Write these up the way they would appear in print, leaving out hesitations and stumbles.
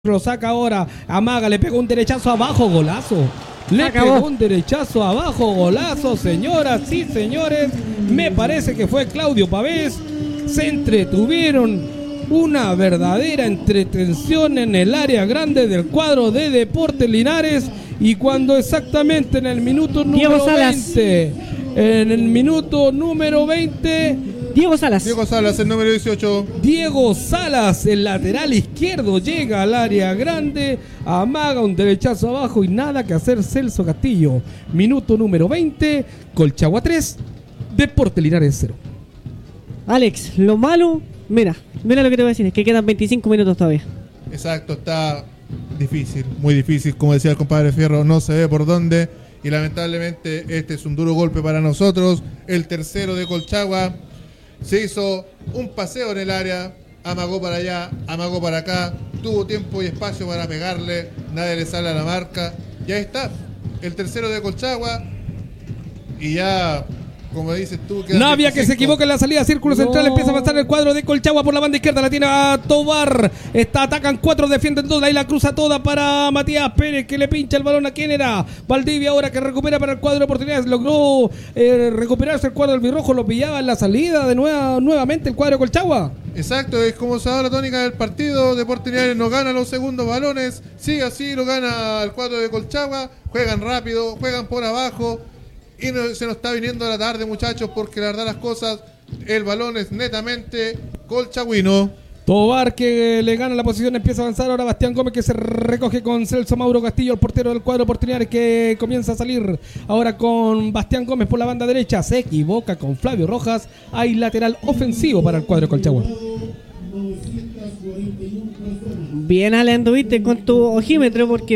Lo saca ahora, Amaga, le pegó un derechazo abajo, golazo. Le pegó un derechazo abajo, golazo, señoras y señores. Me parece que fue Claudio Pavés. Se entretuvieron, una verdadera entretención en el área grande del cuadro de Deportes Linares. Y cuando exactamente en el minuto número 20, en el minuto número 20, Diego Salas, el número 18. Diego Salas, el lateral izquierdo, llega al área grande, amaga un derechazo abajo y nada que hacer Celso Castillo. Minuto número 20, Colchagua 3, Deportes Linares 0. Alex, lo malo, mira lo que te voy a decir, es que quedan 25 minutos todavía. Exacto, está difícil, muy difícil, como decía el compadre Fierro, no se ve por dónde y lamentablemente este es un duro golpe para nosotros. El tercero de Colchagua se hizo un paseo en el área, amagó para allá, amagó para acá, tuvo tiempo y espacio para pegarle, nadie le sale a la marca, y ahí está, el tercero de Colchagua, y ya, como dices tú, Navia 25. que se equivoca en la salida, círculo central, empieza a avanzar el cuadro de Colchagua por la banda izquierda, la tiene a Tobar, atacan 4, defienden 2, ahí la cruza toda para Matías Pérez, que le pincha el balón a quién era, Valdivia ahora que recupera para el cuadro de oportunidades, logró recuperarse el cuadro del Birrojo, lo pillaba en la salida de nuevamente el cuadro de Colchagua. Exacto, es como se da la tónica del partido. Deportes Linares no gana los segundos balones, sigue así, lo gana el cuadro de Colchagua, juegan rápido, juegan por abajo. Y se nos está viniendo la tarde, muchachos, porque la verdad las cosas, el balón es netamente colchagüino. Tobar que le gana la posición, empieza a avanzar ahora Bastián Gómez que se recoge con Celso Mauro Castillo, el portero del cuadro Oportunidades, que comienza a salir ahora con Bastián Gómez por la banda derecha, se equivoca con Flavio Rojas, hay lateral ofensivo para el cuadro Colchagua. Bien, Ale, anduviste con tu ojímetro porque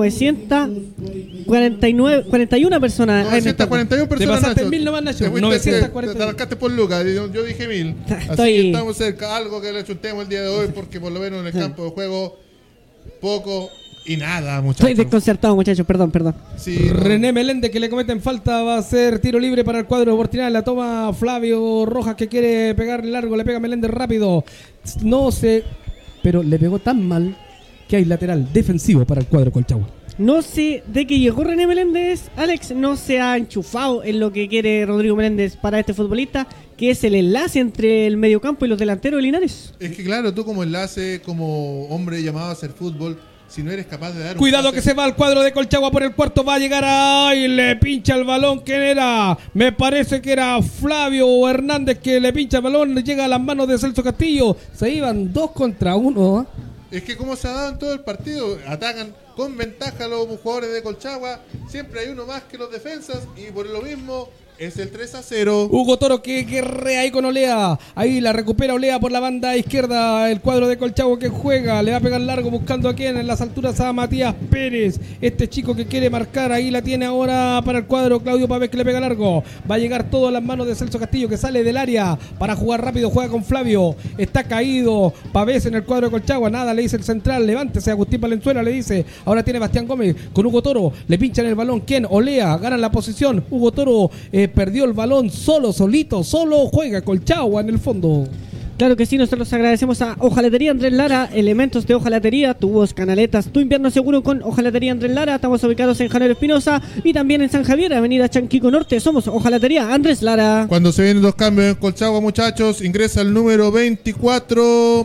1941 personas. 941 personas. Te pasaste Nacho. 1000 nomás, Nacho. Te 941. Te arrancaste por Lucas, yo dije 1000. Así que estamos cerca, algo que le chuntemos el día de hoy, porque por lo menos en el campo de juego, poco y nada, muchachos. Estoy desconcertado, muchachos, perdón. Sí, René Meléndez que le cometen falta, va a ser tiro libre para el cuadro oportunidad. La toma Flavio Rojas que quiere pegar largo, le pega Meléndez rápido. No sé, pero le pegó tan mal que hay lateral defensivo para el cuadro Colchagua. No sé, de que llegó René Meléndez, Alex, no se ha enchufado en lo que quiere Rodrigo Meléndez para este futbolista, que es el enlace entre el mediocampo y los delanteros de Linares. Es que claro, tú como enlace, como hombre llamado a hacer fútbol, si no eres capaz de dar cuidado un pase, que se va al cuadro de Colchagua por el cuarto, va a llegar y le pincha el balón. ¿Quién era? Me parece que era Flavio Hernández que le pincha el balón, le llega a las manos de Celso Castillo. Se iban 2 contra 1. Es que como se ha dado en todo el partido, atacan con ventaja a los jugadores de Colchagua, siempre hay uno más que los defensas y por lo mismo es el 3-0. Hugo Toro que guerrea ahí con Olea. Ahí la recupera Olea por la banda izquierda. El cuadro de Colchagua que juega. Le va a pegar largo buscando a quién. En las alturas a Matías Pérez. Este chico que quiere marcar. Ahí la tiene ahora para el cuadro Claudio Pavés que le pega largo. Va a llegar todo a las manos de Celso Castillo que sale del área para jugar rápido. Juega con Flavio. Está caído Pavés en el cuadro de Colchagua. Nada, le dice el central. Levántese Agustín Valenzuela. Le dice. Ahora tiene Bastián Gómez con Hugo Toro. Le pinchan el balón. ¿Quién? Olea. Gana la posición. Hugo Toro perdió el balón solo juega Colchagua en el fondo. Claro que sí, nosotros agradecemos a Hojalatería Andrés Lara, elementos de hojalatería, tubos, canaletas, tu invierno seguro con Hojalatería Andrés Lara. Estamos ubicados en Janeiro Espinosa y también en San Javier, avenida Chanquico Norte. Somos Hojalatería Andrés Lara. Cuando se vienen 2 cambios en Colchagua, muchachos, ingresa el número 24.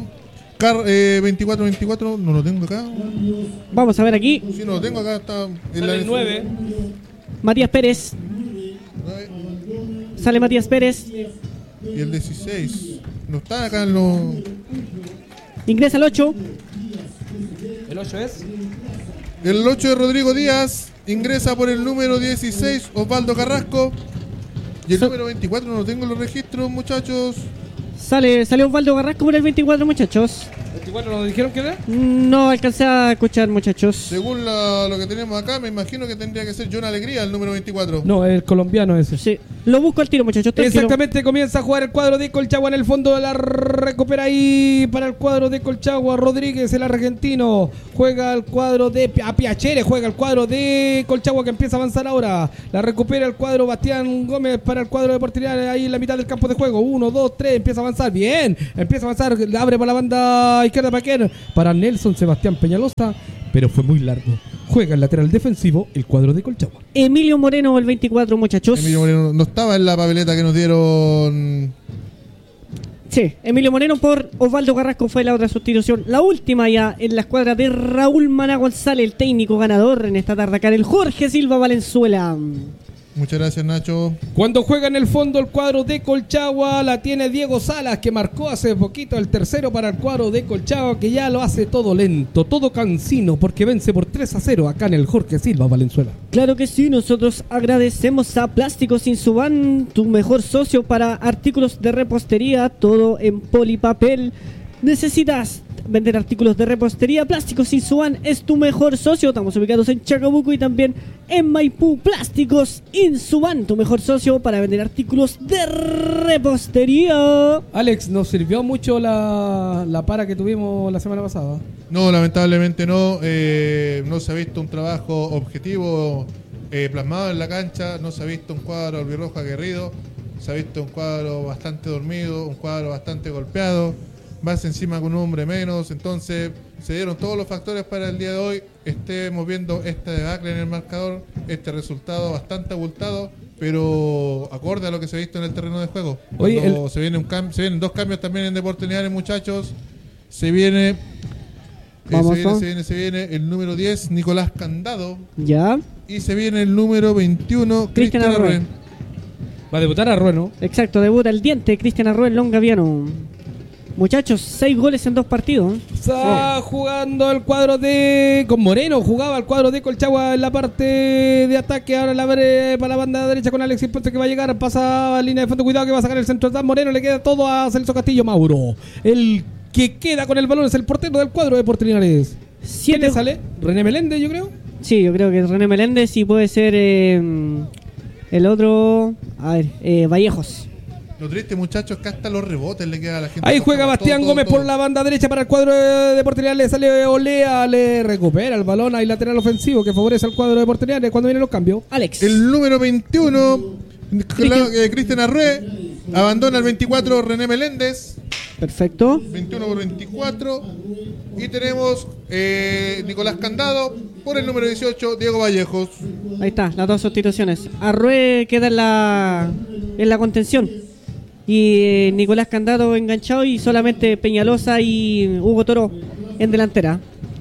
24, no lo tengo acá. Vamos a ver aquí. Sí, no lo tengo acá, está en el 9. Matías Pérez. Sale Matías Pérez. Y el 16. No está acá en los. Ingresa el 8. ¿El 8 es? El 8 de Rodrigo Díaz. Ingresa por el número 16, Osvaldo Carrasco. Y el número 24 no lo tengo en los registros, muchachos. Sale Osvaldo Carrasco por el 24, muchachos. ¿24 nos dijeron que era? No alcancé a escuchar, muchachos. Según lo que tenemos acá, me imagino que tendría que ser John Alegría, el número 24. No, el colombiano ese. Sí, lo busco al tiro, muchachos. Exactamente, comienza a jugar el cuadro de Colchagua en el fondo, la recupera ahí para el cuadro de Colchagua. Rodríguez, el argentino, juega el cuadro de Piachere, juega el cuadro de Colchagua que empieza a avanzar ahora. La recupera el cuadro Bastián Gómez para el cuadro de oportunidades ahí en la mitad del campo de juego. 1, 2, 3, empieza a avanzar, bien, empieza a avanzar, abre para la banda izquierda para quién, para Nelson Sebastián Peñalosa, pero fue muy largo. Juega el lateral defensivo el cuadro de Colchagua. Emilio Moreno, el 24, muchachos. Emilio Moreno no estaba en la papeleta que nos dieron. Sí, Emilio Moreno por Osvaldo Carrasco fue la otra sustitución. La última ya en la escuadra de Raúl Maná González, el técnico ganador en esta tarde acá en el Jorge Silva Valenzuela. Muchas gracias, Nacho. Cuando juega en el fondo el cuadro de Colchagua, la tiene Diego Salas, que marcó hace poquito el tercero para el cuadro de Colchagua, que ya lo hace todo lento, todo cansino, porque vence por 3-0 acá en el Jorge Silva Valenzuela. Claro que sí, nosotros agradecemos a Plásticos Insuban, tu mejor socio para artículos de repostería, todo en polipapel. ¿Necesitas vender artículos de repostería? Plásticos Insuban es tu mejor socio. Estamos ubicados en Chacabuco y también en Maipú. Plásticos Insuban, tu mejor socio para vender artículos de repostería. Alex, ¿nos sirvió mucho la para que tuvimos la semana pasada? No, lamentablemente no. No se ha visto un trabajo objetivo plasmado en la cancha. No se ha visto un cuadro albirrojo aguerrido. Se ha visto un cuadro bastante dormido, un cuadro bastante golpeado. Más encima con un hombre menos. Entonces se dieron todos los factores para el día de hoy estemos viendo esta debacle en el marcador, este resultado bastante abultado, pero acorde a lo que se ha visto en el terreno de juego. Oye, Se vienen dos cambios también en Deportes Linares, muchachos. Se viene se viene el número 10, Nicolás Candado. Ya. Y se viene el número 21, Cristian Arrué. Va a debutar Arrué, ¿no? Exacto, debuta el diente Cristian Arrué, el longaviano. Muchachos, 6 goles en 2 partidos. Está jugando el cuadro con Moreno, jugaba el cuadro de Colchagua en la parte de ataque. Ahora la abre para la banda derecha con Alexis Ponce, que va a llegar, pasa a línea de fondo, cuidado que va a sacar el centro. Moreno, le queda todo a Celso Castillo. Mauro, el que queda con el balón es el portero del cuadro de Deportes Linares. ¿Quién le sale? René Meléndez, yo creo. Sí, yo creo que es René Meléndez y puede ser el otro, Vallejos. Lo triste, muchachos, que hasta los rebotes le queda a la gente. Ahí juega Bastián Gómez por la banda derecha para el cuadro de Deportes Linares. Le sale Olea, le recupera el balón. Hay lateral ofensivo que favorece al cuadro de Deportes Linares cuando vienen los cambios. Alex. El número 21, Cristian Arrué. Abandona el 24, René Meléndez. Perfecto. 21 por 24. Y tenemos Nicolás Candado por el número 18, Diego Vallejos. Ahí está, las dos sustituciones. Arrué queda en la contención. Y Nicolás Candado enganchado y solamente Peñalosa y Hugo Toro en delantera.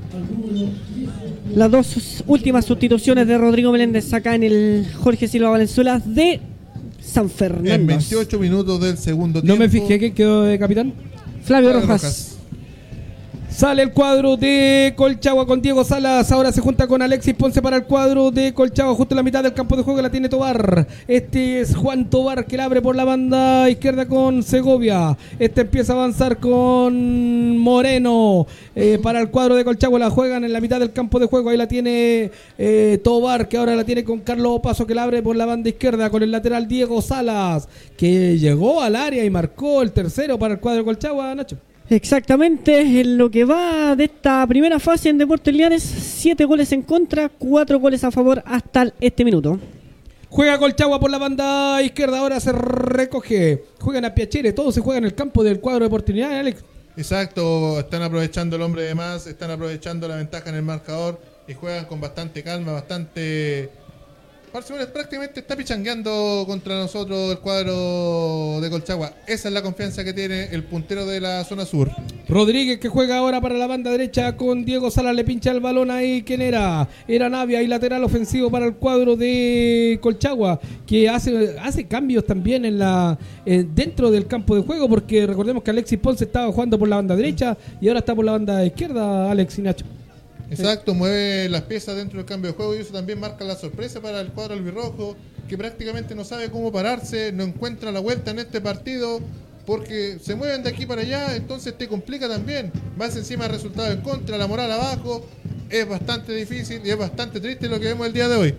Las dos últimas sustituciones de Rodrigo Meléndez acá en el Jorge Silva Valenzuela de San Fernando. En 28 minutos del segundo tiempo. No me fijé quién quedó de capitán. Flavio Rojas. Sale el cuadro de Colchagua con Diego Salas. Ahora se junta con Alexis Ponce para el cuadro de Colchagua. Justo en la mitad del campo de juego la tiene Tobar. Este es Juan Tobar, que la abre por la banda izquierda con Segovia. Este empieza a avanzar con Moreno. Para el cuadro de Colchagua la juegan en la mitad del campo de juego. Ahí la tiene Tobar, que ahora la tiene con Carlos Opaso, que la abre por la banda izquierda con el lateral Diego Salas, que llegó al área y marcó el tercero para el cuadro de Colchagua, Nacho. Exactamente, en lo que va de esta primera fase en Deportes Linares, 7 goles en contra, 4 goles a favor hasta este minuto. Juega Colchagua por la banda izquierda, ahora se recoge. Juegan a Piacere, todo se juega en el campo del cuadro de Deportes Linares, Alex. Exacto, están aprovechando el hombre de más, están aprovechando la ventaja en el marcador y juegan con bastante calma, bastante... Prácticamente está pichangueando contra nosotros el cuadro de Colchagua. Esa es la confianza que tiene el puntero de la zona sur. Rodríguez, que juega ahora para la banda derecha con Diego Salas, le pincha el balón ahí. ¿Quién era? Era Navia, y lateral ofensivo para el cuadro de Colchagua, que hace cambios también dentro del campo de juego, porque recordemos que Alexis Ponce estaba jugando por la banda derecha y ahora está por la banda izquierda, Alex y Nacho. Exacto, mueve las piezas dentro del cambio de juego y eso también marca la sorpresa para el cuadro albirrojo, que prácticamente no sabe cómo pararse, no encuentra la vuelta en este partido porque se mueven de aquí para allá, entonces te complica también. Más encima el resultado en contra, la moral abajo, es bastante difícil y es bastante triste lo que vemos el día de hoy.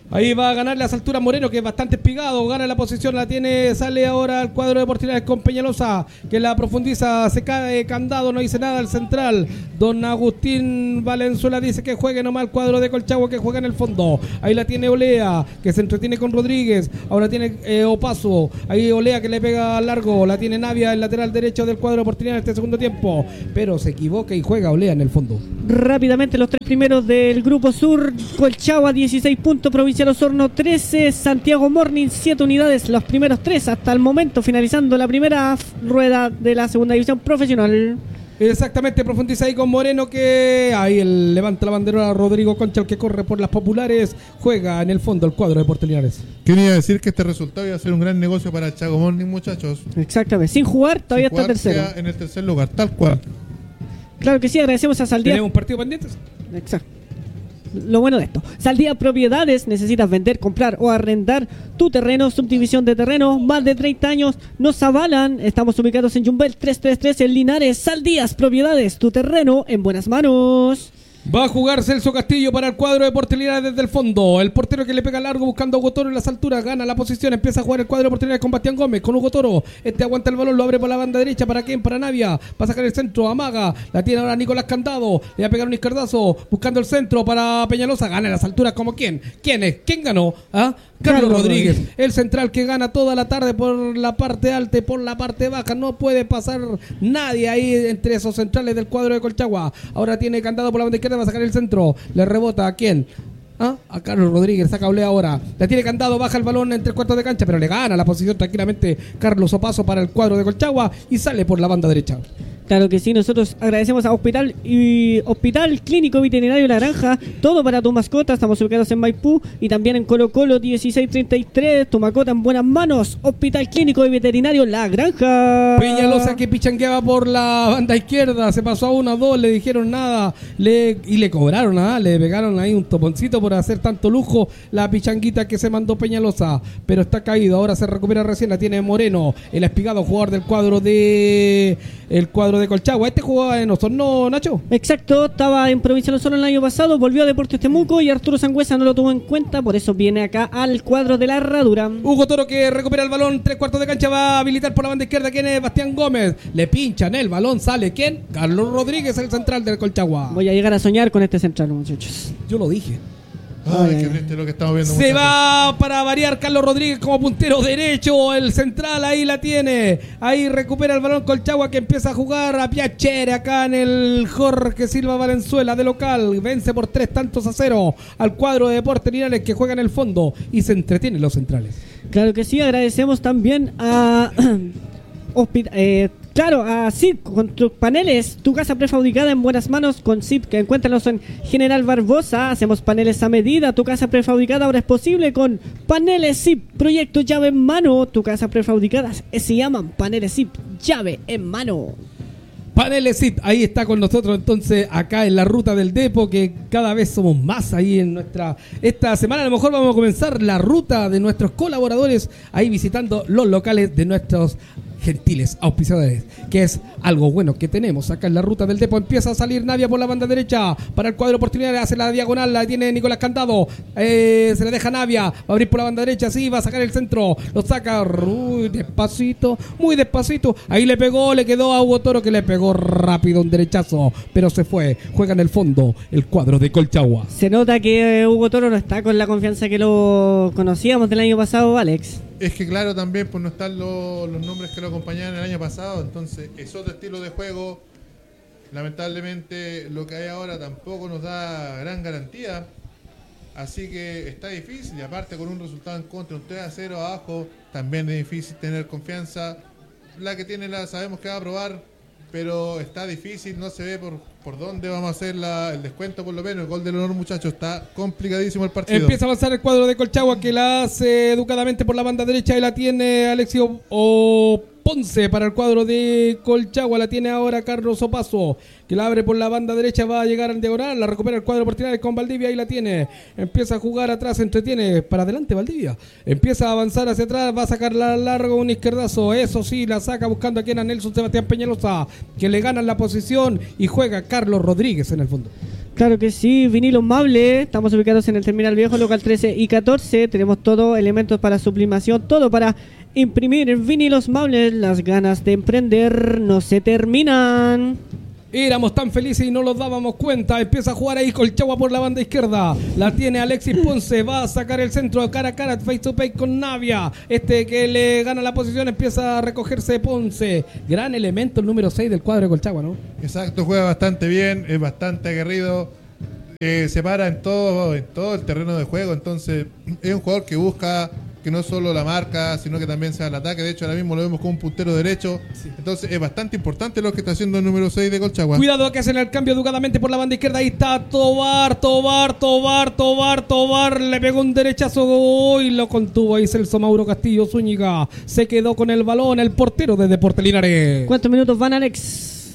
Ahí va a ganar las alturas Moreno, que es bastante espigado. Gana la posición, la tiene, sale ahora al cuadro de Portinares con Peñalosa, que la profundiza, se cae candado, no dice nada el central. Don Agustín Valenzuela dice que juegue nomás el cuadro de Colchagua, que juega en el fondo. Ahí la tiene Olea, que se entretiene con Rodríguez. Ahora tiene Opaso. Ahí Olea que le pega largo. La tiene Navia, el lateral derecho del cuadro de Portinares este segundo tiempo. Pero se equivoca y juega Olea en el fondo. Rápidamente los tres primeros del Grupo Sur. Colchagua 16 puntos, Provincial Osorno 13, Santiago Morning 7 unidades, los primeros 3 hasta el momento, finalizando la primera rueda de la segunda división profesional. Exactamente, profundiza ahí con Moreno, que ahí levanta la bandera Rodrigo Concha, el que corre por las populares, juega en el fondo el cuadro de Portinares. ¿Quién iba a decir que este resultado iba a ser un gran negocio para Chago Morning, muchachos? Exactamente, sin jugar todavía está tercero. En el tercer lugar, tal cual. Claro que sí, agradecemos a Saldía. ¿Tenemos un partido pendiente? Exacto. Lo bueno de esto, Saldía Propiedades, necesitas vender, comprar o arrendar tu terreno, subdivisión de terreno, más de 30 años, nos avalan. Estamos ubicados en Yumbel 333 en Linares. Saldías Propiedades, tu terreno en buenas manos. Va a jugar Celso Castillo para el cuadro de Portinares desde el fondo. El portero que le pega largo buscando a Hugo Toro en las alturas. Gana la posición. Empieza a jugar el cuadro de Portinares con Bastián Gómez, con Hugo Toro. Este aguanta el balón, lo abre por la banda derecha. ¿Para quién? Para Navia. Va a sacar el centro. Amaga. La tiene ahora Nicolás Candado. Le va a pegar un izquierdazo. Buscando el centro para Peñalosa. Gana en las alturas como quién. ¿Quién es? ¿Quién ganó? ¿Ah? Carlos Rodríguez, el central que gana toda la tarde por la parte alta y por la parte baja. No puede pasar nadie ahí entre esos centrales del cuadro de Colchagua. Ahora tiene Candado por la banda izquierda, va a sacar el centro. Le rebota ¿a quién? A Carlos Rodríguez, saca Olea ahora. La tiene Candado, baja el balón entre cuartos de cancha, pero le gana la posición tranquilamente Carlos Opaso para el cuadro de Colchagua y sale por la banda derecha. Claro que sí, nosotros agradecemos a Hospital Clínico Veterinario La Granja, todo para tu mascota. Estamos ubicados en Maipú y también en Colo Colo 1633, tu mascota en buenas manos. Hospital Clínico y Veterinario La Granja. Peñalosa que pichangueaba por la banda izquierda, se pasó a 1-2, le dijeron nada y le cobraron nada, le pegaron ahí un toponcito por hacer tanto lujo la pichanguita que se mandó Peñalosa, pero está caído, ahora se recupera recién, la tiene Moreno, el espigado jugador del cuadro de Colchagua. Este jugaba en Osorno, Nacho. Exacto, estaba en Provincial Osorno el año pasado, volvió a Deportes Temuco y Arturo Sangüesa no lo tuvo en cuenta, por eso viene acá al cuadro de la Herradura. Hugo Toro que recupera el balón, tres cuartos de cancha, va a habilitar por la banda izquierda. ¿Quién es? Bastián Gómez. Le pinchan el balón, sale ¿quién? Carlos Rodríguez, el central del Colchagua. Voy a llegar a soñar con este central, muchachos. Yo lo dije. Ay, qué triste lo que estamos viendo. Se va para variar Carlos Rodríguez como puntero derecho. El central ahí la tiene. Ahí recupera el balón Colchagua, que empieza a jugar a Piacere acá en el Jorge Silva Valenzuela de local. Vence por 3-0 al cuadro de Deportes Linares, que juega en el fondo y se entretienen los centrales. Claro que sí, agradecemos también a claro, a SIP con tus paneles, tu casa prefabricada en buenas manos con SIP, que encuéntranos en General Barbosa. Hacemos paneles a medida, tu casa prefabricada ahora es posible con paneles SIP, proyecto llave en mano. Tu casa prefabricada se llaman paneles SIP, llave en mano. Paneles SIP, ahí está con nosotros entonces acá en la ruta del Depo, que cada vez somos más ahí en esta semana. A lo mejor vamos a comenzar la ruta de nuestros colaboradores ahí visitando los locales de nuestros gentiles auspiciadores, que es algo bueno que tenemos acá en la ruta del Depo. Empieza a salir Navia por la banda derecha para el cuadro Portinares, hace la diagonal, la tiene Nicolás Candado, se la deja Navia, va a abrir por la banda derecha, sí, va a sacar el centro, lo saca despacito, muy despacito, ahí le pegó, le quedó a Hugo Toro, que le pegó rápido un derechazo, pero se fue, juega en el fondo el cuadro de Colchagua. Se nota que Hugo Toro no está con la confianza que lo conocíamos del año pasado, Alex. Es que claro, también pues no están los nombres que lo acompañaban el año pasado, entonces es otro estilo de juego. Lamentablemente lo que hay ahora tampoco nos da gran garantía, así que está difícil, y aparte con un resultado en contra, un 3-0 abajo, también es difícil tener confianza. La que tiene la sabemos que va a probar, pero está difícil, no se ve por dónde vamos a hacer el descuento, por lo menos el gol del honor, muchachos. Está complicadísimo el partido. Empieza a avanzar el cuadro de Colchagua, que la hace educadamente por la banda derecha y la tiene Alexio Ponce para el cuadro de Colchagua. La tiene ahora Carlos Opaso, que la abre por la banda derecha, va a llegar al diagonal, la recupera el cuadro Portinari con Valdivia, ahí la tiene, empieza a jugar atrás, entretiene, para adelante Valdivia, empieza a avanzar hacia atrás, va a sacar la largo un izquierdazo, eso sí, la saca buscando aquí a Nelson Sebastián Peñalosa, que le ganan la posición y juega Carlos Rodríguez en el fondo. Claro que sí, Vinilos Maule, estamos ubicados en el Terminal Viejo, local 13 y 14, tenemos todo, elementos para sublimación, todo para imprimir Vinilos Maule, las ganas de emprender no se terminan. Éramos tan felices y no nos dábamos cuenta. Empieza a jugar ahí Colchagua por la banda izquierda. La tiene Alexis Ponce. Va a sacar el centro cara a cara, face to face con Navia. Que le gana la posición, empieza a recogerse Ponce. Gran elemento el número 6 del cuadro de Colchagua, ¿no? Exacto, juega bastante bien, es bastante aguerrido. Se para en todo el terreno de juego. Entonces es un jugador que busca que no solo la marca, sino que también sea el ataque. De hecho, ahora mismo lo vemos como un puntero derecho. Sí. Entonces es bastante importante lo que está haciendo el número 6 de Colchagua. Cuidado que hacen el cambio educadamente por la banda izquierda. Ahí está Tobar. Le pegó un derechazo y lo contuvo ahí Celso Mauro Castillo Zúñiga. Se quedó con el balón el portero de Deportes Linares. ¿Cuántos minutos van, Alex?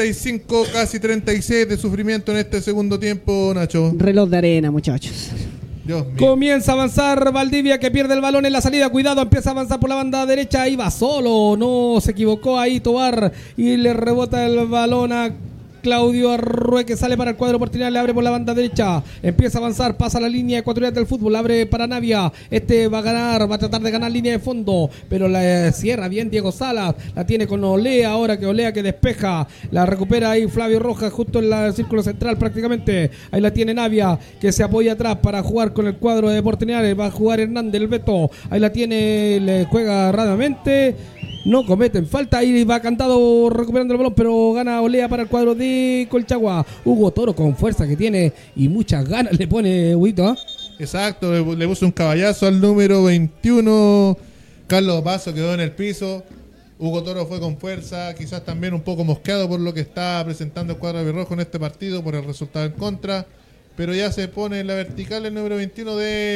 35, casi 36 de sufrimiento en este segundo tiempo, Nacho. Reloj de arena, muchachos. Dios mío. Comienza a avanzar Valdivia, que pierde el balón en la salida. Cuidado, empieza a avanzar por la banda derecha. Ahí va solo, no se equivocó ahí Tobar y le rebota el balón a Claudio Arrué, que sale para el cuadro Portinari, le abre por la banda derecha, empieza a avanzar, pasa la línea ecuatorial del fútbol, abre para Navia, va a ganar, va a tratar de ganar línea de fondo, pero la cierra bien Diego Salas, la tiene con Olea, ahora que Olea que despeja, la recupera ahí Flavio Rojas justo en el círculo central prácticamente, ahí la tiene Navia, que se apoya atrás para jugar con el cuadro de Portinari, va a jugar Hernández, el Beto, ahí la tiene, le juega rápidamente. No cometen falta, ahí va Cantado recuperando el balón, pero gana Olea para el cuadro de Colchagua. Hugo Toro con fuerza que tiene y muchas ganas le pone Huito, ¿eh? Exacto, le puso un caballazo al número 21. Carlos Paso quedó en el piso. Hugo Toro fue con fuerza, quizás también un poco mosqueado por lo que está presentando el cuadro albirrojo en este partido, por el resultado en contra. Pero ya se pone en la vertical el número 21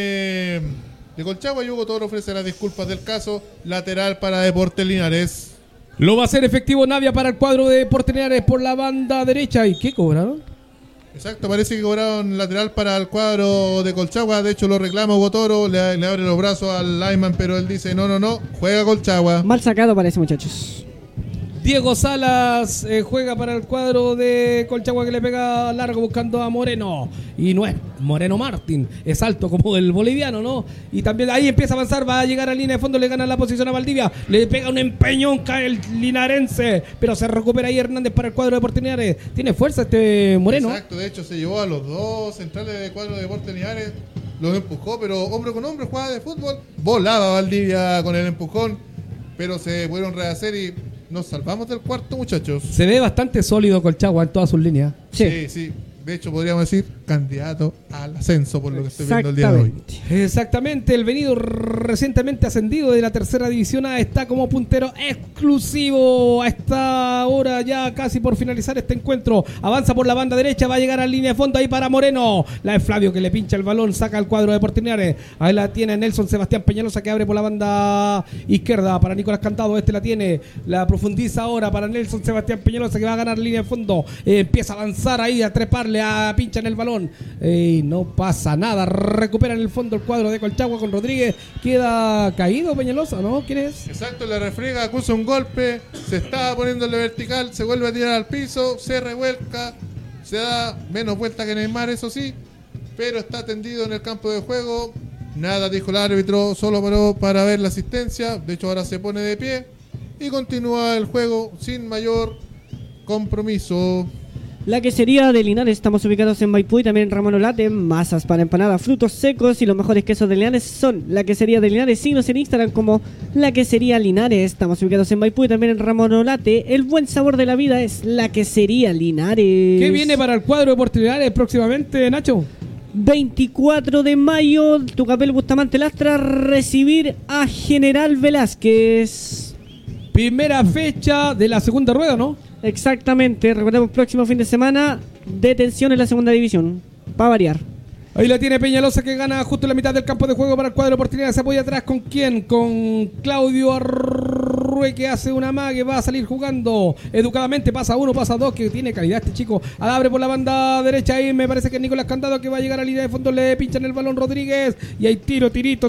de Colchagua y Hugo Toro ofrece las disculpas del caso. Lateral para Deportes Linares. Lo va a hacer efectivo Navia para el cuadro de Deportes Linares por la banda derecha. ¿Y qué cobraron? Exacto, parece que cobraron lateral para el cuadro de Colchagua. De hecho lo reclama Hugo Toro, le abre los brazos al lineman, pero él dice no, juega Colchagua. Mal sacado parece, muchachos. Diego Salas juega para el cuadro de Colchagua, que le pega largo buscando a Moreno. Y no es Moreno Martín, es alto como el boliviano, ¿no? Y también ahí empieza a avanzar, va a llegar a línea de fondo, le gana la posición a Valdivia. Le pega un empeñón, cae el linarense, pero se recupera ahí Hernández para el cuadro de Deportes Linares. Tiene fuerza este Moreno. Exacto, de hecho se llevó a los dos centrales del cuadro de Deportes Linares, los empujó, pero hombre con hombre, jugada de fútbol. Volaba Valdivia con el empujón, pero se pudieron rehacer y nos salvamos del cuarto, muchachos. Se ve bastante sólido Colchagua en todas sus líneas. Sí. De hecho, podríamos decir candidato al ascenso por lo que estoy viendo el día de hoy. Exactamente, el venido recientemente ascendido de la tercera división A está como puntero exclusivo a esta hora, ya casi por finalizar este encuentro. Avanza por la banda derecha, va a llegar a línea de fondo ahí para Moreno. La de Flavio que le pincha el balón, saca el cuadro de Deportes Linares. Ahí la tiene Nelson Sebastián Peñalosa, que abre por la banda izquierda para Nicolás Cantado. La tiene, la profundiza ahora para Nelson Sebastián Peñalosa, que va a ganar línea de fondo. Empieza a avanzar ahí, a treparle, a pincha en el balón. No pasa nada, recupera en el fondo el cuadro de Colchagua con Rodríguez. Queda caído Peñalosa, ¿no? ¿Quién es? Exacto, le refriega, acusa un golpe, se está poniendo en la vertical, se vuelve a tirar al piso, se revuelca, se da menos vuelta que Neymar, eso sí, pero está tendido en el campo de juego. Nada dijo el árbitro, solo paró para ver la asistencia. De hecho ahora se pone de pie y continúa el juego sin mayor compromiso. La quesería de Linares, estamos ubicados en Maipú y también en Ramón Olate, masas para empanadas, frutos secos y los mejores quesos de Linares son la quesería de Linares. Síguenos en Instagram como la quesería Linares, estamos ubicados en Maipú y también en Ramón Olate. El buen sabor de la vida es la quesería Linares. ¿Qué viene para el cuadro de Deportes Linares próximamente, Nacho? 24 de mayo, Tucapel Bustamante Lastra, recibir a General Velázquez. Primera fecha de la segunda rueda, ¿no? Exactamente, recordemos próximo fin de semana, detención en la segunda división, para variar. Ahí la tiene Peñalosa, que gana justo en la mitad del campo de juego para el cuadro Deportes Linares. Se apoya atrás, ¿con quién? Con Claudio Arrué. Arrue que hace una mague, va a salir jugando educadamente, pasa uno, pasa dos, que tiene calidad este chico. Abre por la banda derecha, ahí me parece que es Nicolás Candado que va a llegar a la línea de fondo, le pinchan el balón Rodríguez y hay tiro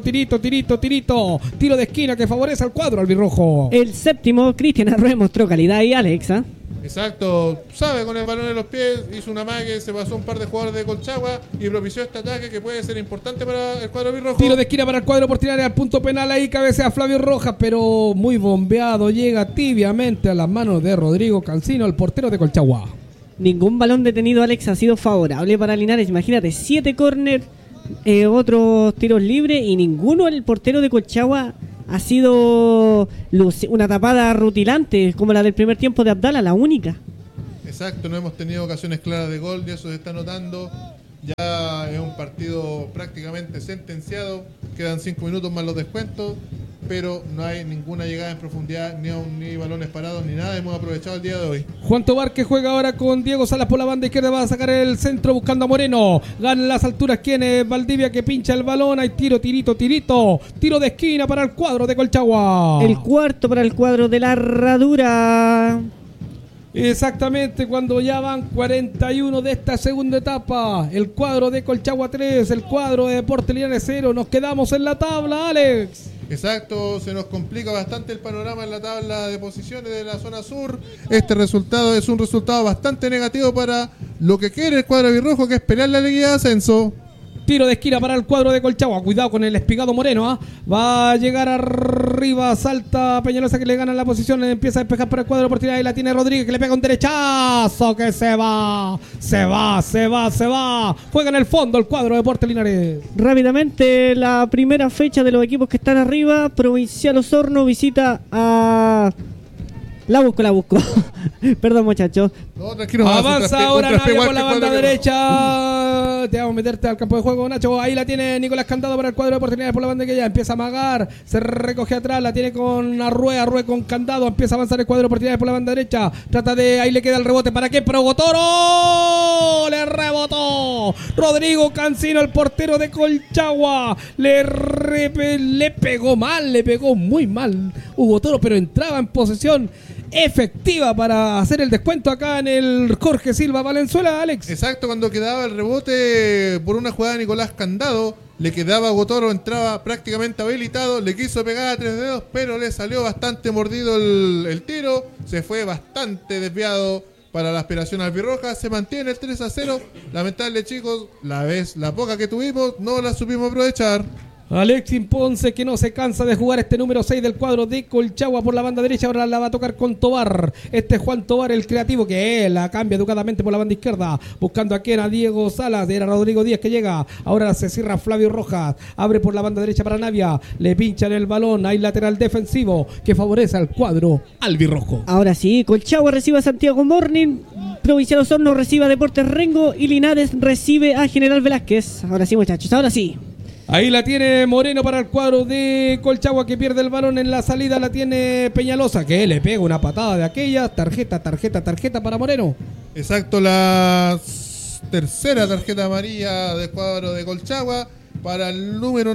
de esquina que favorece al cuadro albirrojo. El séptimo, Cristian Arrue mostró calidad y Alexa. Exacto, sabe con el balón en los pies, hizo una mague, se pasó un par de jugadores de Colchagua y propició este ataque que puede ser importante para el cuadro albirrojo. Tiro de esquina para el cuadro portinario al punto penal, ahí cabecea Flavio Rojas, pero muy bombeado, llega tibiamente a las manos de Rodrigo Cancino, el portero de Colchagua. Ningún balón detenido, Alex, ha sido favorable para Linares. Imagínate, 7 córner, otros tiros libres y ninguno el portero de Colchagua ha sido una tapada rutilante como la del primer tiempo de Abdala, la única. Exacto, no hemos tenido ocasiones claras de gol y eso se está notando. Ya es un partido prácticamente sentenciado, quedan 5 minutos más los descuentos, pero no hay ninguna llegada en profundidad, ni balones parados, ni nada. Hemos aprovechado el día de hoy. Juan Tobar que juega ahora con Diego Salas por la banda izquierda, va a sacar el centro buscando a Moreno. Gana en las alturas quien es Valdivia que pincha el balón. Hay tiro de esquina para el cuadro de Colchagua. El cuarto para el cuadro de la Herradura. Exactamente, cuando ya van 41 de esta segunda etapa. El cuadro de Colchagua 3, el cuadro de Deportes Linares 0. Nos quedamos en la tabla, Alex. Exacto, se nos complica bastante el panorama en la tabla de posiciones de la zona sur. Este resultado es un resultado bastante negativo para lo que quiere el cuadro albirrojo, que es pelear la liguilla de ascenso. Tiro de esquina para el cuadro de Colchagua. Cuidado con el Espigado Moreno. Va a llegar arriba. Salta Peñalosa que le gana la posición. Empieza a despejar para el cuadro de oportunidad. Y la tiene Rodríguez que le pega un derechazo. Que se va. Juega en el fondo el cuadro de Deportes Linares. Rápidamente, la primera fecha de los equipos que están arriba. Provincial Osorno visita a... La busco. Perdón, muchachos. No, tranquilo. Avanza ahora Navia por la banda derecha. Te vamos a meterte al campo de juego, Nacho. Ahí la tiene Nicolás Candado para el cuadro de oportunidades por la banda que ya empieza a amagar. Se recoge atrás. La tiene con Arrue con Candado. Empieza a avanzar el cuadro de oportunidades por la banda derecha. Trata de... Ahí le queda el rebote. ¿Para qué? Pero Gotoro. Le rebotó. Rodrigo Cancino, el portero de Colchagua. Le pegó mal. Le pegó muy mal Hugo Toro, pero entraba en posesión efectiva para hacer el descuento acá en el Jorge Silva Valenzuela, Alex. Exacto, cuando quedaba el rebote por una jugada de Nicolás Candado, le quedaba a Gotoro, entraba prácticamente habilitado, le quiso pegar a 3 dedos, pero le salió bastante mordido el tiro, se fue bastante desviado para la aspiración albirroja, se mantiene el 3-0, lamentable chicos, la poca que tuvimos no la supimos aprovechar. Alexis Ponce que no se cansa de jugar este número 6 del cuadro de Colchagua por la banda derecha, ahora la va a tocar con Tobar. Este es Juan Tobar, el creativo, que la cambia educadamente por la banda izquierda, buscando a quien, a Diego Salas, era Rodrigo Díaz que llega, ahora se cierra Flavio Rojas, abre por la banda derecha para Navia, le pinchan el balón, hay lateral defensivo que favorece al cuadro albirrojo. Ahora sí, Colchagua recibe a Santiago Morning, Provincial Osorno recibe a Deportes Rengo y Linares recibe a General Velázquez. Ahora sí, muchachos, ahora sí. Ahí la tiene Moreno para el cuadro de Colchagua que pierde el balón en la salida. La tiene Peñalosa que le pega una patada de aquella. Tarjeta para Moreno. Exacto, la tercera tarjeta amarilla del cuadro de Colchagua para el número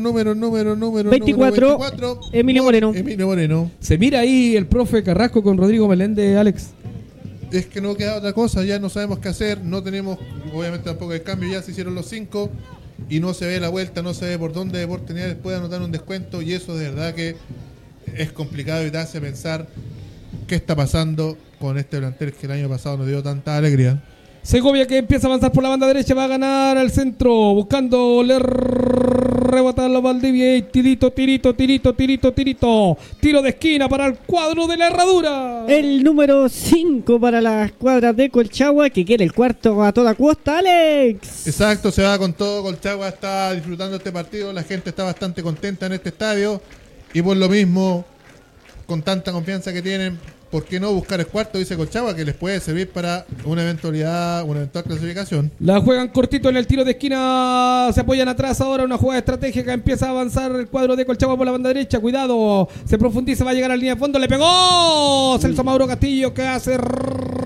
24, Emilio Moreno. Se mira ahí el profe Carrasco con Rodrigo Meléndez, Alex. Es que no queda otra cosa, ya no sabemos qué hacer. No tenemos, obviamente tampoco el cambio, ya se hicieron los 5. Y no se ve la vuelta, no se ve por dónde Deportes Linares puede anotar un descuento, y eso de verdad que es complicado y te hace pensar qué está pasando con este plantel que el año pasado nos dio tanta alegría. Segovia que empieza a avanzar por la banda derecha, va a ganar al centro, buscando rebotarlo a Valdivia y tirito, tiro de esquina para el cuadro de la Herradura. El número 5 para la escuadra de Colchagua que quiere el cuarto a toda costa, Alex. Exacto, se va con todo, Colchagua está disfrutando este partido, la gente está bastante contenta en este estadio y por lo mismo, con tanta confianza que tienen, ¿por qué no buscar el cuarto? Dice Colchagua que les puede servir para una eventual clasificación. La juegan cortito en el tiro de esquina, se apoyan atrás ahora, una jugada estratégica, empieza a avanzar el cuadro de Colchagua por la banda derecha, cuidado, se profundiza, va a llegar a la línea de fondo, le pegó Celso Mauro Castillo que hace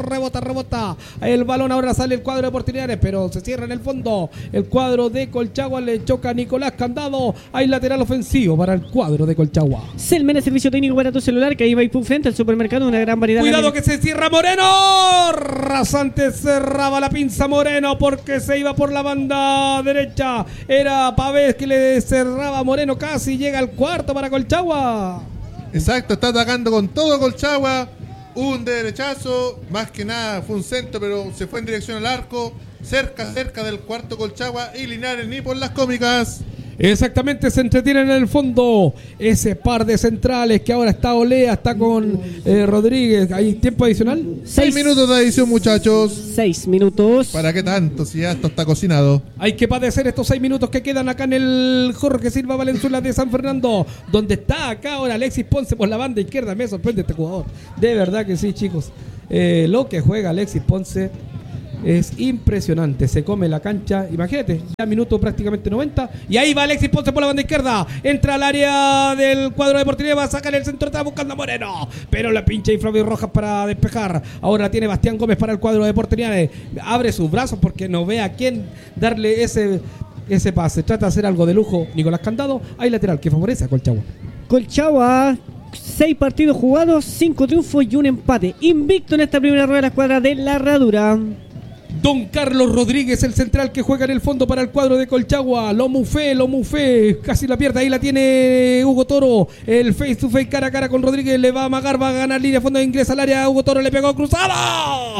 rebota. El balón ahora sale el cuadro de oportunidades, pero se cierra en el fondo. El cuadro de Colchagua le choca a Nicolás Candado. Hay lateral ofensivo para el cuadro de Colchagua. Selmena, servicio técnico para tu celular, que ahí va y frente al supermercado, una gran variedad. Cuidado que se cierra Moreno. Rasante cerraba la pinza Moreno porque se iba por la banda derecha. Era Pavés que le cerraba Moreno, casi llega al cuarto para Colchagua. Exacto, está atacando con todo Colchagua. Un derechazo, más que nada fue un centro, pero se fue en dirección al arco. Cerca del cuarto Colchagua y Linares ni por las cómicas. Exactamente, se entretienen en el fondo ese par de centrales que ahora está Olea, está con Rodríguez. ¿Hay tiempo adicional? 6 minutos de adición, muchachos. 6 minutos. ¿Para qué tanto si ya esto está cocinado? Hay que padecer estos 6 minutos que quedan acá en el Jorge Silva Valenzuela de San Fernando, donde está acá ahora Alexis Ponce por la banda izquierda. Me sorprende este jugador, de verdad que sí, chicos. Lo que juega Alexis Ponce es impresionante, se come la cancha, imagínate, ya minuto prácticamente 90, y ahí va Alexis Ponce por la banda izquierda, entra al área del cuadro deportivo, va a sacar el centro, está buscando a Moreno, pero la pincha y Flavio Rojas para despejar. Ahora tiene Bastián Gómez para el cuadro de oportunidades, abre sus brazos porque no ve a quién darle ese pase, trata de hacer algo de lujo Nicolás Candado. Hay lateral que favorece a Colchagua. Colchagua, 6 partidos jugados, 5 triunfos y un empate, invicto en esta primera rueda de la escuadra de la Herradura. Don Carlos Rodríguez, el central que juega en el fondo para el cuadro de Colchagua. Lo mufé, casi la pierde. Ahí la tiene Hugo Toro. El face to face, cara a cara con Rodríguez. Le va a amagar, va a ganar línea de fondo. Ingresa al área. Hugo Toro le pegó cruzado.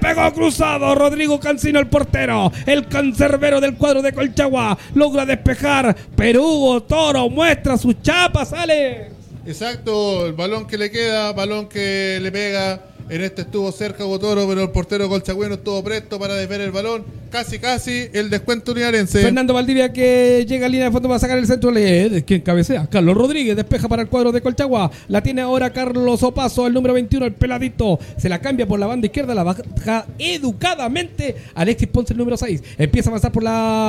Rodrigo Cancino, el portero. El cancerbero del cuadro de Colchagua. Logra despejar, pero Hugo Toro muestra sus chapas, sale. Exacto, el balón que le queda, balón que le pega. En este estuvo cerca Hugo Toro, pero el portero colchagüeno estuvo presto para desviar el balón. Casi el descuento linarense. Fernando Valdivia que llega a línea de fondo para sacar el centro. ¿Quién cabecea? Carlos Rodríguez despeja para el cuadro de Colchagua. La tiene ahora Carlos Opaso, el número 21, el peladito. Se la cambia por la banda izquierda, la baja educadamente Alexis Ponce, el número 6. Empieza a avanzar por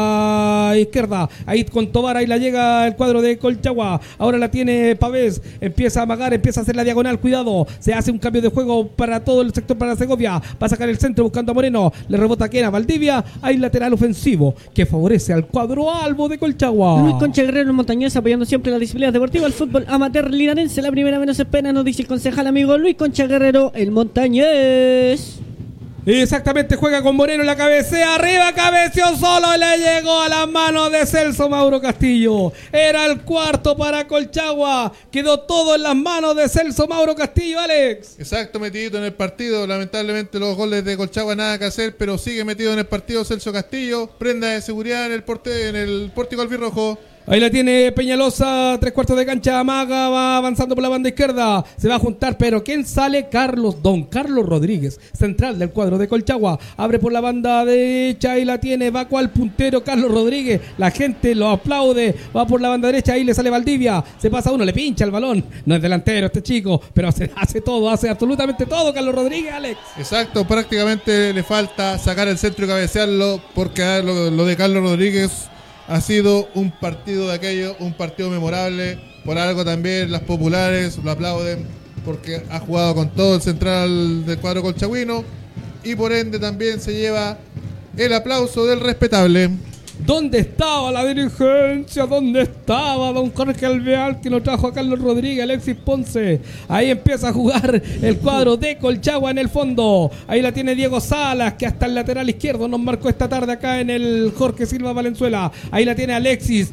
la izquierda. Ahí con Tobar, ahí la llega el cuadro de Colchagua. Ahora la tiene Pavés. Empieza a amagar, empieza a hacer la diagonal. Cuidado, se hace un cambio de juego para todo el sector para Segovia. Va a sacar el centro buscando a Moreno. Le rebota a Valdivia. Hay lateral ofensivo que favorece al cuadro albo de Colchagua. Luis Concha Guerrero, el montañés, apoyando siempre las disciplinas deportivas, el fútbol amateur linarense. La primera menos espera, nos dice el concejal amigo Luis Concha Guerrero, el montañés. Exactamente, juega con Moreno en la cabecea, arriba, cabeció solo, le llegó a las manos de Celso Mauro Castillo. Era el cuarto para Colchagua, quedó todo en las manos de Celso Mauro Castillo, Alex. Exacto, metidito en el partido, lamentablemente los goles de Colchagua nada que hacer, pero sigue metido en el partido Celso Castillo, prenda de seguridad en el pórtico albirrojo. Ahí la tiene Peñalosa, 3/4 de cancha, amaga, va avanzando por la banda izquierda, se va a juntar, pero ¿quién sale? Don Carlos Rodríguez, central del cuadro de Colchagua, abre por la banda derecha, ahí la tiene, va cual puntero Carlos Rodríguez, la gente lo aplaude, va por la banda derecha, ahí le sale Valdivia, se pasa uno, le pincha el balón, no es delantero este chico, pero hace absolutamente todo Carlos Rodríguez, Alex. Exacto, prácticamente le falta sacar el centro y cabecearlo, porque lo de Carlos Rodríguez ha sido un partido de aquello, un partido memorable. Por algo también las populares lo aplauden, porque ha jugado con todo el central del cuadro colchagüino y por ende también se lleva el aplauso del respetable. ¿Dónde estaba la dirigencia? ¿Dónde estaba don Jorge Alvear que lo trajo a Carlos Rodríguez, Alexis Ponce? Ahí empieza a jugar el cuadro de Colchagua en el fondo. Ahí la tiene Diego Salas, que hasta el lateral izquierdo nos marcó esta tarde acá en el Jorge Silva Valenzuela. Ahí la tiene Alexis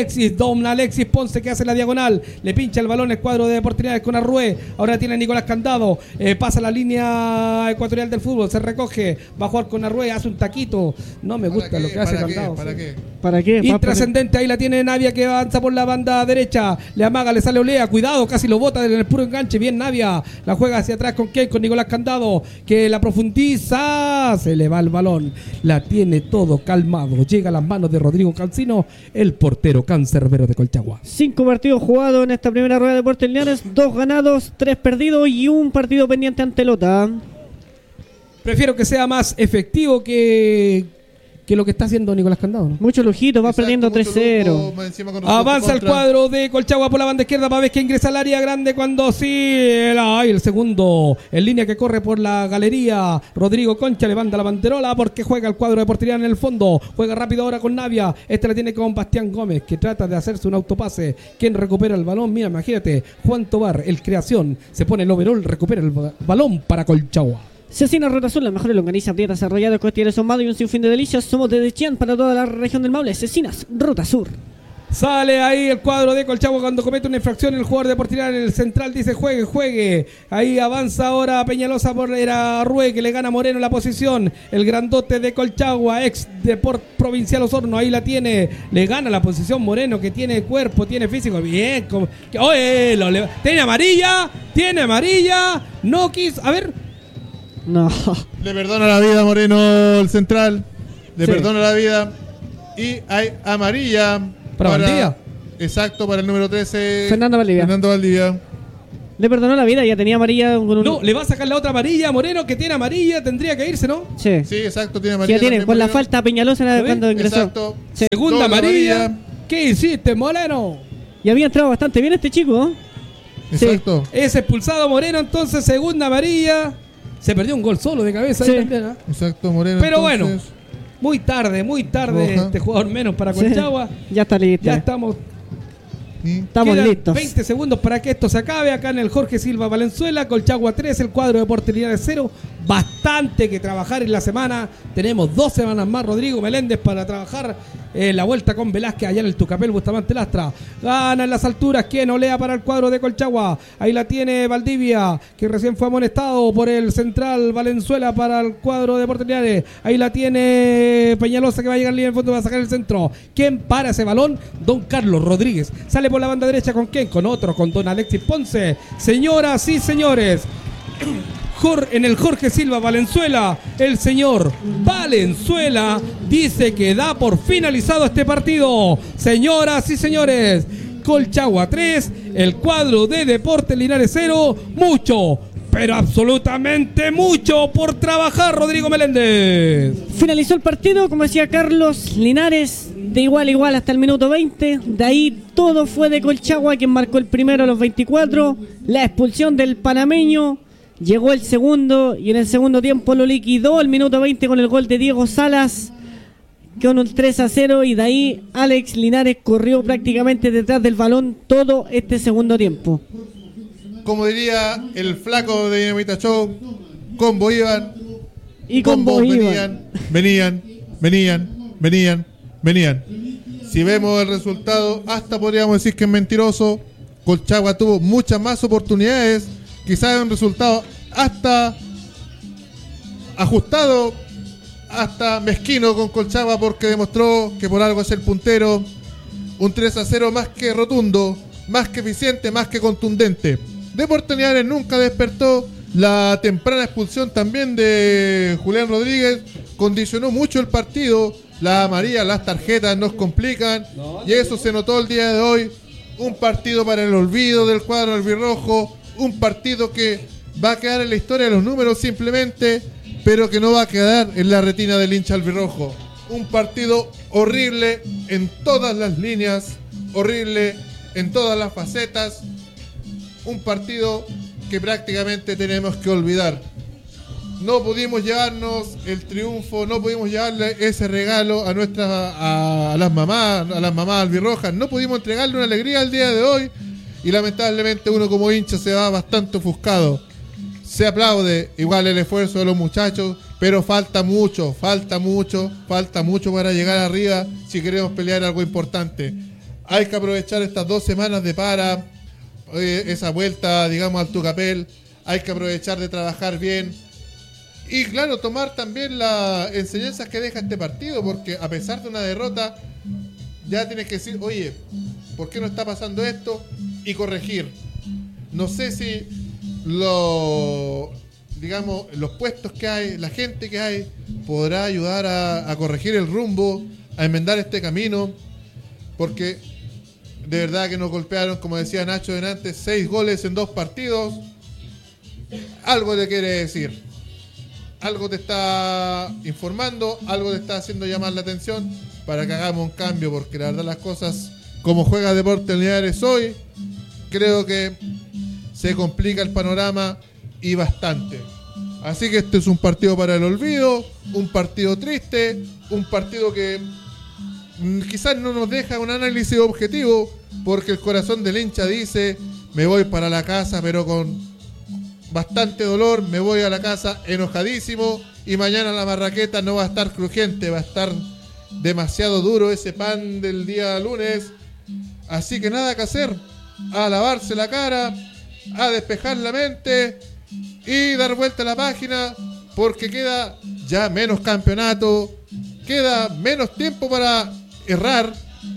Ponce, que hace la diagonal. Le pincha el balón el cuadro de oportunidades con Arrué. Ahora tiene Nicolás Candado. Pasa la línea ecuatorial del fútbol. Se recoge. Va a jugar con Arrué. Hace un taquito. No me gusta lo que hace Candado. ¿Para qué? Intrascendente, ahí la tiene Navia que avanza por la banda derecha, le amaga, le sale Olea, cuidado, casi lo bota en el puro enganche, bien Navia, la juega hacia atrás con Nicolás Candado, que la profundiza, se le va el balón, la tiene todo calmado, llega a las manos de Rodrigo Cancino, el portero cancerbero de Colchagua. 5 partidos jugados en esta primera rueda de Deportes Linares, 2 ganados, 3 perdidos y un partido pendiente ante Lota. Prefiero que sea más efectivo que que lo que está haciendo Nicolás Candado, ¿no? Mucho lujito, va Exacto, perdiendo mucho 3-0. lujo, más encima con Avanza el contra. cuadro de Colchagua por la banda izquierda para ver que ingresa al área grande cuando sí. El segundo en línea que corre por la galería. Rodrigo Concha levanta la banderola porque juega el cuadro de Portería en el fondo. Juega rápido ahora con Navia. La tiene con Bastián Gómez que trata de hacerse un autopase. ¿Quién recupera el balón? Mira, imagínate. Juan Tobar, el creación. Se pone el overall, recupera el balón para Colchagua. Cecina Ruta Azul, las mejores longanizas, dietas arrolladas, costillas ahumado y un sinfín de delicias. Somos de Chillán para toda la región del Maule. Cecinas Ruta Sur. Sale ahí el cuadro de Colchagua cuando comete una infracción el jugador de Portillar en el central dice juegue. Ahí avanza ahora Peñalosa por era Rue que le gana a Moreno la posición. El grandote de Colchagua, ex de Provincial Osorno, ahí la tiene. Le gana la posición Moreno que tiene cuerpo, tiene físico. Bien. Oye, tiene amarilla. No quiso. A ver. No. Le perdona la vida Moreno el central. Le Sí. perdona la vida. Y hay amarilla. ¿Para Valdivia? Exacto, para el número 13. Fernando Valdivia. Le perdonó la vida, ya tenía amarilla con un... No, le va a sacar la otra amarilla a Moreno que tiene amarilla, tendría que irse, ¿no? Sí. Sí, exacto, tiene Sí, amarilla. ya tiene, también por la Moreno. falta Peñalosa ¿Lo ves? cuando ingresó. Exacto. Sí. Segunda Doble amarilla. amarilla. ¿Qué hiciste, Moreno? Y había entrado bastante bien este chico, ¿no? Exacto. Es expulsado Moreno, entonces segunda amarilla. Se perdió un gol solo de cabeza Sí. ahí también, ¿ah? Exacto, Moreno. Pero entonces, muy tarde Roja. este jugador menos para Sí. Colchagua. Ya está listo. Ya estamos y Estamos Quedan listos. 20 segundos para que esto se acabe acá en el Jorge Silva Valenzuela. Colchagua 3, el cuadro de Portería 0. Bastante que trabajar en la semana. Tenemos 2 semanas más, Rodrigo Meléndez, para trabajar la vuelta con Velázquez allá en el Tucapel, Bustamante Lastra. Gana en las alturas. ¿Quién? Olea para el cuadro de Colchagua. Ahí la tiene Valdivia, que recién fue amonestado por el central Valenzuela para el cuadro de Portería. Ahí la tiene Peñalosa, que va a llegar al línea de fondo, va a sacar el centro. ¿Quién para ese balón? Don Carlos Rodríguez. Sale por la banda derecha, ¿con quién? Con otro, con don Alexis Ponce. Señoras y señores, en el Jorge Silva Valenzuela, el señor Valenzuela dice que da por finalizado este partido. Señoras y señores, Colchagua 3, el cuadro de Deportes Linares 0. Mucho, pero absolutamente mucho por trabajar, Rodrigo Meléndez. Finalizó el partido, como decía Carlos, Linares de igual a igual hasta el minuto 20. De ahí todo fue de Colchagua, quien marcó el primero a los 24. La expulsión del panameño. Llegó el segundo y en el segundo tiempo lo liquidó al minuto 20 con el gol de Diego Salas con un 3-0, y de ahí Alex Linares corrió prácticamente detrás del balón todo este segundo tiempo. como diría el flaco de Dinamita Show, combo iban Y combo iban. venían. Si vemos el resultado, hasta podríamos decir que es mentiroso. Colchagua tuvo muchas más oportunidades. Quizás es un resultado hasta ajustado, hasta mezquino con Colchagua, porque demostró que por algo es el puntero. Un 3-0 más que rotundo, más que eficiente, más que contundente. Deportes Linares nunca despertó. La temprana expulsión también de Julián Rodríguez condicionó mucho el partido. Las amarillas, las tarjetas nos complican, y eso se notó el día de hoy. Un partido para el olvido del cuadro albirrojo, un partido que va a quedar en la historia de los números simplemente, pero que no va a quedar en la retina del hincha albirrojo. Un partido horrible en todas las líneas, horrible en todas las facetas, un partido que prácticamente tenemos que olvidar. No pudimos llevarnos el triunfo, no pudimos llevarle ese regalo a las mamás albirrojas, no pudimos entregarle una alegría al día de hoy, y lamentablemente uno como hincha se va bastante ofuscado. Se aplaude igual el esfuerzo de los muchachos, pero falta mucho para llegar arriba si queremos pelear algo importante. Hay que aprovechar estas 2 semanas de esa vuelta, digamos, al Tucapel. Hay que aprovechar de trabajar bien. Y claro, tomar también las enseñanzas que deja este partido, porque a pesar de una derrota, ya tienes que decir, oye, ¿por qué no está pasando esto? Y corregir. No sé si los puestos que hay, la gente que hay, podrá ayudar a corregir el rumbo, a enmendar este camino, porque de verdad que nos golpearon, como decía Nacho delante, 6 goles en 2 partidos. Algo le quiere decir. algo te está informando, algo te está haciendo llamar la atención para que hagamos un cambio, porque la verdad las cosas, como juega Deportes Linares hoy, creo que se complica el panorama y bastante. Así que este es un partido para el olvido, un partido triste, un partido que quizás no nos deja un análisis objetivo, porque el corazón del hincha dice: me voy para la casa pero con bastante dolor, me voy a la casa enojadísimo, y mañana la marraqueta no va a estar crujiente, va a estar demasiado duro ese pan del día lunes. Así que nada que hacer, a lavarse la cara, a despejar la mente y dar vuelta a la página, porque queda ya menos campeonato, queda menos tiempo para errar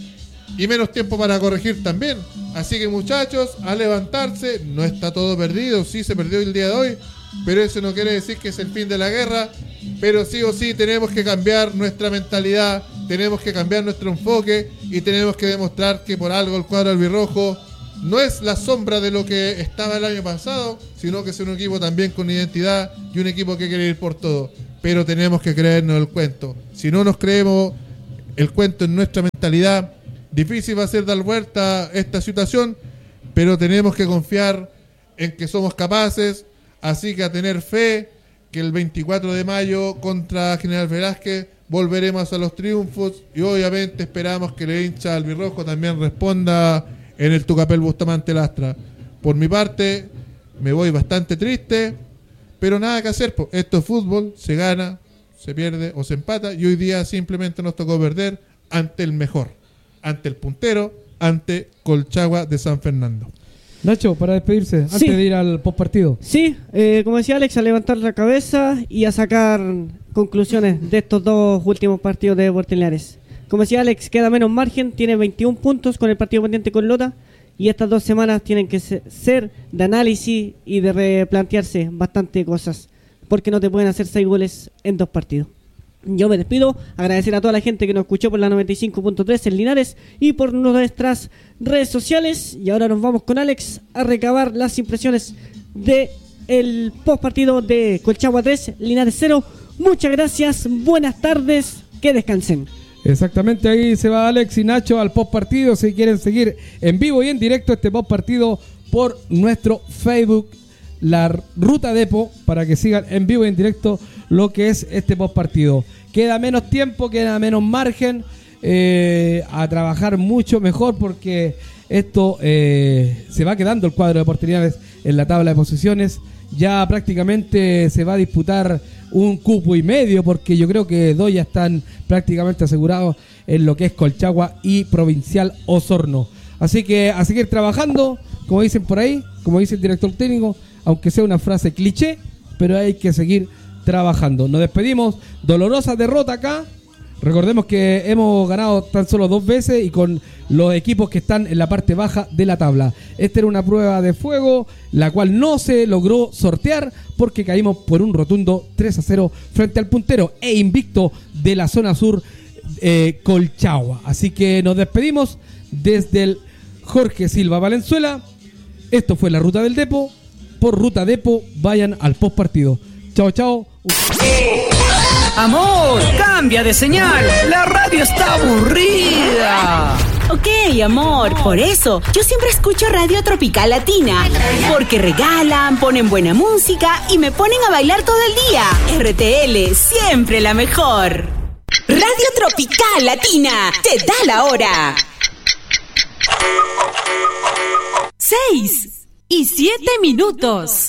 y menos tiempo para corregir también. Así que muchachos, a levantarse, no está todo perdido, sí se perdió el día de hoy, pero eso no quiere decir que es el fin de la guerra, pero sí o sí tenemos que cambiar nuestra mentalidad, tenemos que cambiar nuestro enfoque y tenemos que demostrar que por algo el cuadro albirrojo no es la sombra de lo que estaba el año pasado, sino que es un equipo también con identidad y un equipo que quiere ir por todo. Pero tenemos que creernos el cuento. Si no nos creemos el cuento en nuestra mentalidad, difícil va a ser dar vuelta a esta situación, pero tenemos que confiar en que somos capaces, así que a tener fe que el 24 de mayo contra General Velázquez volveremos a los triunfos, y obviamente esperamos que el hincha albirrojo también responda en el Tucapel Bustamante Lastra. Por mi parte, me voy bastante triste, pero nada que hacer, esto es fútbol, se gana, se pierde o se empata, y hoy día simplemente nos tocó perder ante el mejor, ante el puntero, ante Colchagua de San Fernando. Nacho, para despedirse, antes Sí. de ir al postpartido. Sí, como decía Alex, a levantar la cabeza y a sacar conclusiones de estos dos últimos partidos de Deportes Linares. Como decía Alex, queda menos margen, tiene 21 puntos con el partido pendiente con Lota, y estas 2 semanas tienen que ser de análisis y de replantearse bastante cosas, porque no te pueden hacer 6 goles en 2 partidos. Yo me despido, agradecer a toda la gente que nos escuchó por la 95.3 en Linares y por nuestras redes sociales, y ahora nos vamos con Alex a recabar las impresiones de el post partido de Colchagua 3, Linares 0. Muchas gracias, buenas tardes, que descansen. Exactamente, ahí se va Alex y Nacho al post partido. Si quieren seguir en vivo y en directo este post partido por nuestro Facebook, La Ruta Depo, para que sigan en vivo y en directo lo que es este post partido. Queda menos tiempo, queda menos margen, a trabajar mucho mejor, porque esto se va quedando el cuadro de Deportes Linares en la tabla de posiciones. Ya prácticamente se va a disputar un cupo y medio, porque yo creo que 2 ya están prácticamente asegurados en lo que es Colchagua y Provincial Osorno. Así que a seguir trabajando, como dicen por ahí, como dice el director técnico, aunque sea una frase cliché, pero hay que seguir trabajando. Nos despedimos, dolorosa derrota acá. Recordemos que hemos ganado tan solo 2 veces y con los equipos que están en la parte baja de la tabla. Esta era una prueba de fuego, la cual no se logró sortear porque caímos por un rotundo 3-0 frente al puntero e invicto de la zona sur, Colchagua. Así que nos despedimos desde el Jorge Silva Valenzuela. Esto fue la Ruta del Depo. Por Ruta Depo, vayan al post partido. Chao, chao. Amor, cambia de señal. La radio está aburrida. Ok, amor, por eso yo siempre escucho Radio Tropical Latina, porque regalan, ponen buena música y me ponen a bailar todo el día. RTL, siempre la mejor. Radio Tropical Latina, te da la hora. 6:07.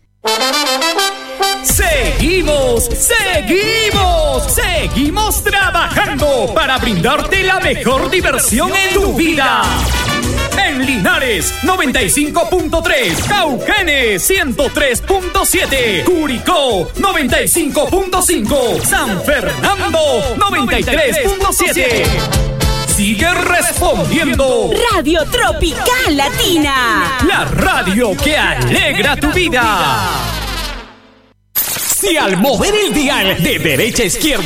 Seguimos trabajando para brindarte la mejor diversión en tu vida. En Linares 95.3, Cauquenes 103.7, Curicó 95.5, San Fernando 93.7. Sigue respondiendo. Radio Tropical Latina, La radio que alegra tu vida. Si al mover el dial de derecha a izquierda